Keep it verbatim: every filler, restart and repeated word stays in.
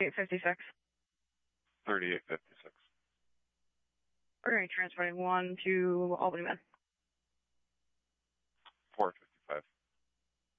eight fifty-six. thirty-eight fifty-six. Okay, transporting one to Albany, Med.